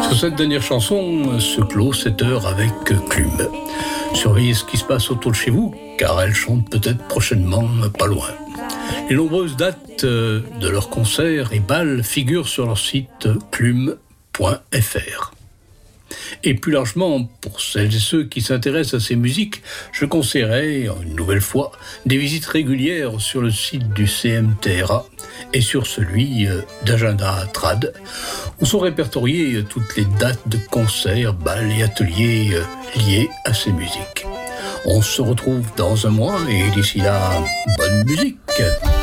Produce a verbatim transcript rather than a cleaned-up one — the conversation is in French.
Sur cette dernière chanson se clôt cette heure avec Clume. Surveillez ce qui se passe autour de chez vous, car elle chante peut-être prochainement pas loin. Les nombreuses dates de leurs concerts et balles figurent sur leur site clume point f r. Et plus largement, pour celles et ceux qui s'intéressent à ces musiques, je conseillerais, une nouvelle fois, des visites régulières sur le site du C M T R A et sur celui d'Agenda Trad, où sont répertoriées toutes les dates de concerts, balles et ateliers liés à ces musiques. On se retrouve dans un mois et d'ici là, bonne musique!